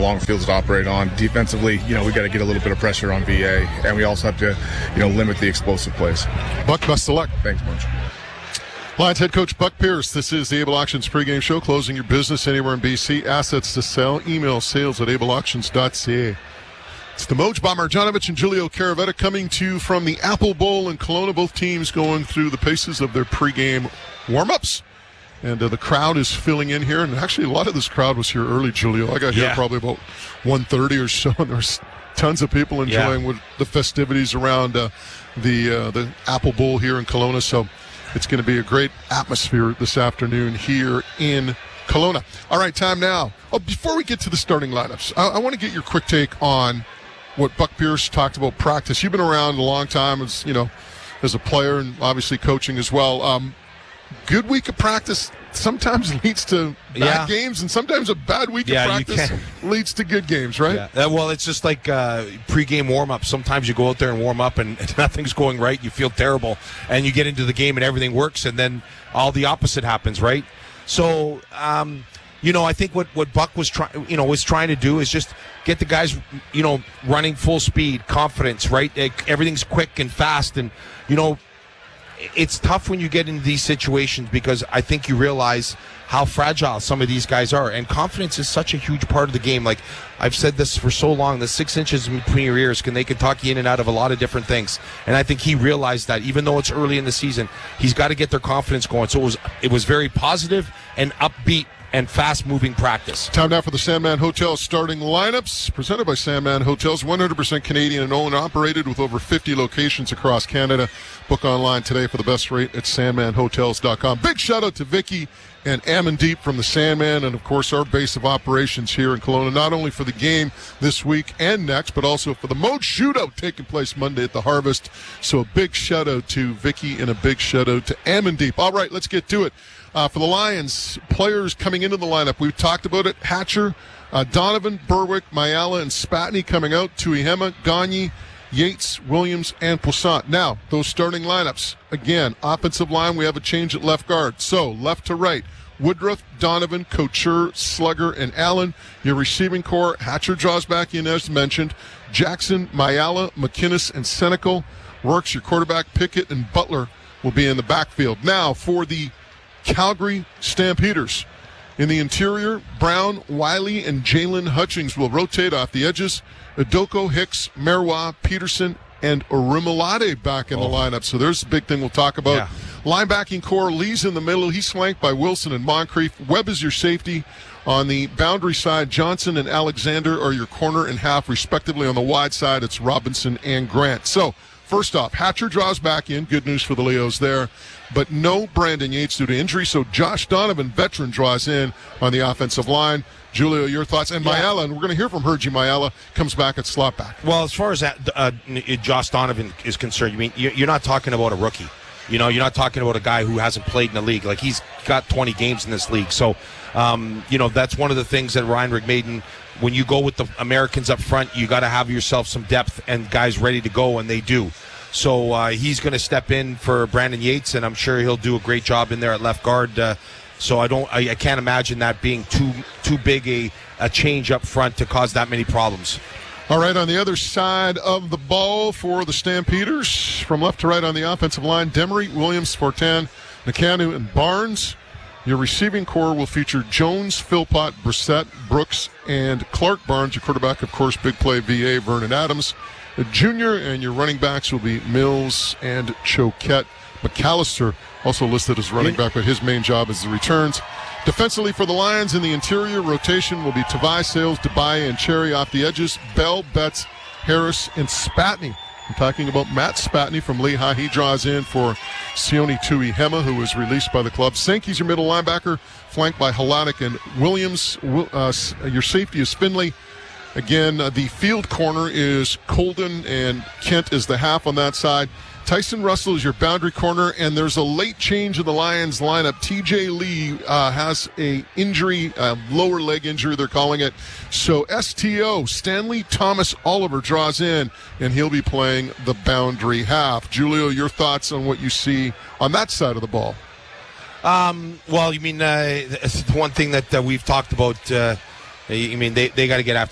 long fields to operate on. Defensively, we got to get a little bit of pressure on VA, and we also have to, limit the explosive plays. Buck, best of luck. Thanks, Bunch. Lions head coach Buck Pierce. This is the Able Auctions pregame show. Closing your business anywhere in BC. Assets to sell. Email sales@ableauctions.ca. It's the Moj Bob Marjanovic and Julio Caravetta coming to you from the Apple Bowl in Kelowna. Both teams going through the paces of their pregame warm-ups. And the crowd is filling in here. And actually, a lot of this crowd was here early, Julio. I got here probably about 1:30 or so. And there's tons of people enjoying with the festivities around the Apple Bowl here in Kelowna. So it's going to be a great atmosphere this afternoon here in Kelowna. All right, time now. Oh, before we get to the starting lineups, I want to get your quick take on what Buck Pierce talked about practice. You've been around a long time as a player and obviously coaching as well. Good week of practice sometimes leads to bad games, and sometimes a bad week of practice leads to good games, right? Yeah. Well, it's just like pregame warm-up. Sometimes you go out there and warm up and nothing's going right. You feel terrible, and you get into the game and everything works, and then all the opposite happens, right? So, I think what Buck was trying to do is just get the guys, running full speed, confidence, right? Everything's quick and fast, and it's tough when you get into these situations because I think you realize how fragile some of these guys are. And confidence is such a huge part of the game. Like I've said this for so long, the 6 inches in between your ears they can talk you in and out of a lot of different things. And I think he realized that even though it's early in the season, he's got to get their confidence going. So it was very positive and upbeat and fast-moving practice. Time now for the Sandman Hotel starting lineups, presented by Sandman Hotels, 100% Canadian and owned and operated with over 50 locations across Canada. Book online today for the best rate at sandmanhotels.com. Big shout-out to Vicky and Amandeep from the Sandman, and, of course, our base of operations here in Kelowna, not only for the game this week and next, but also for the Mode Shootout taking place Monday at the Harvest. So a big shout-out to Vicky and a big shout-out to Amandeep. All right, let's get to it. For the Lions, players coming into the lineup, we've talked about it. Hatcher, Donovan, Berwick, Mayala, and Spatney coming out. Tuihema, Gagne, Yates, Williams, and Poussaint. Now, those starting lineups. Again, offensive line, we have a change at left guard. So, left to right, Woodruff, Donovan, Couture, Slugger, and Allen. Your receiving core, Hatcher draws back in as mentioned. Jackson, Mayala, McInnes, and Senecal. Works, your quarterback, Pickett, and Butler will be in the backfield. Now, for the Calgary Stampeders. In the interior, Brown, Wiley, and Jalen Hutchings will rotate off the edges. Adoko, Hicks, Merwa, Peterson, and Orimolade back in the lineup. So there's a big thing we'll talk about. Yeah. Linebacking core, Lee's in the middle. He's flanked by Wilson and Moncrief. Webb is your safety. On the boundary side, Johnson and Alexander are your corner and half, respectively. On the wide side, it's Robinson and Grant. So, first off, Hatcher draws back in. Good news for the Leos there. But no Brandon Yates due to injury. So Josh Donovan, veteran, draws in on the offensive line. Julio, your thoughts? And Mayala, and we're going to hear from Hergie Mayala, comes back at slot back. Well, as far as Josh Donovan is concerned, you're not talking about a rookie. You're not talking about a guy who hasn't played in the league. Like, he's got 20 games in this league. So, that's one of the things that Ryan Rigmaiden, when you go with the Americans up front, you got to have yourself some depth and guys ready to go, and they do. So he's going to step in for Brandon Yates, and I'm sure he'll do a great job in there at left guard. So I can't imagine that being too big a change up front to cause that many problems. All right, on the other side of the ball for the Stampeders, from left to right on the offensive line, Demery, Williams, Fortin, Nakanu, and Barnes. Your receiving core will feature Jones, Philpott, Brissett, Brooks, and Clark Barnes. Your quarterback, of course, big play VA, Vernon Adams. A junior, and your running backs will be Mills and Choquette. McAllister also listed as running back, but his main job is the returns. Defensively for the Lions in the interior, rotation will be Tavai, Sales, Debye, and Cherry off the edges. Bell, Betts, Harris, and Spatney. I'm talking about Matt Spatney from Lehigh. He draws in for Sione Tuihema, who was released by the club. Sankey's your middle linebacker, flanked by Halanek and Williams. Your safety is Finley. Again, the field corner is Colden, and Kent is the half on that side. Tyson Russell is your boundary corner, and there's a late change in the Lions lineup. TJ Lee has a injury, lower leg injury they're calling it. So STO, Stanley Thomas Oliver, draws in, and he'll be playing the boundary half. Julio, your thoughts on what you see on that side of the ball? Well, the one thing that we've talked about, they got to get after